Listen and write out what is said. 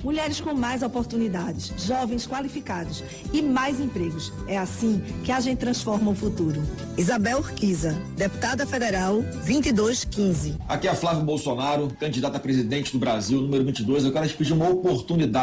mulheres com mais oportunidades, jovens qualificados e mais empregos. É assim que a gente transforma o futuro. Isabel Urquiza, deputada federal 2215. Aqui é Flávio Bolsonaro, candidato a presidente do Brasil, número 22. Eu quero te pedir uma oportunidade.